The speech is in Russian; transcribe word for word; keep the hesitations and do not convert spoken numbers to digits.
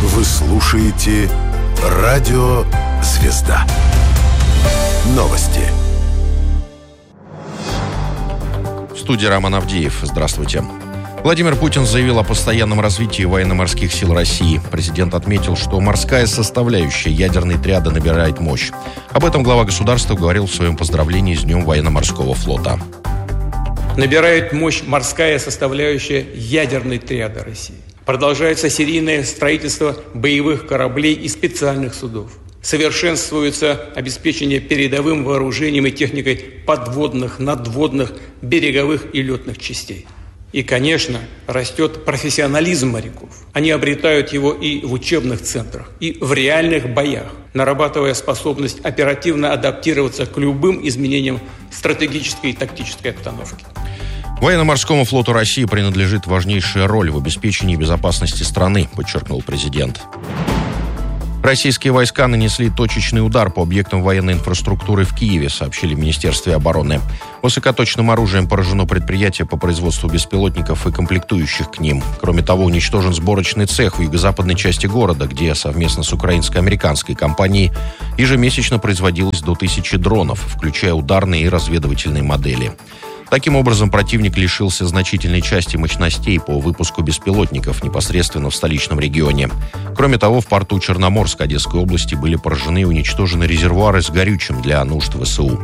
Вы слушаете Радио «Звезда». Новости. В студии Роман Авдеев. Здравствуйте. Владимир Путин заявил о постоянном развитии военно-морских сил России. Президент отметил, что морская составляющая ядерной триады набирает мощь. Об этом глава государства говорил в своем поздравлении с Днем военно-морского флота. Набирает мощь морская составляющая ядерной триады России. Продолжается серийное строительство боевых кораблей и специальных судов. Совершенствуется обеспечение передовым вооружением и техникой подводных, надводных, береговых и летных частей. И, конечно, растет профессионализм моряков. Они обретают его и в учебных центрах, и в реальных боях, нарабатывая способность оперативно адаптироваться к любым изменениям стратегической и тактической обстановки. Военно-морскому флоту России принадлежит важнейшая роль в обеспечении безопасности страны, подчеркнул президент. Российские войска нанесли точечный удар по объектам военной инфраструктуры в Киеве, сообщили в Министерстве обороны. Высокоточным оружием поражено предприятие по производству беспилотников и комплектующих к ним. Кроме того, уничтожен сборочный цех в юго-западной части города, где совместно с украинско-американской компанией ежемесячно производилось до тысячи дронов, включая ударные и разведывательные модели. Таким образом, противник лишился значительной части мощностей по выпуску беспилотников непосредственно в столичном регионе. Кроме того, в порту Черноморск Одесской области были поражены и уничтожены резервуары с горючим для нужд ВСУ.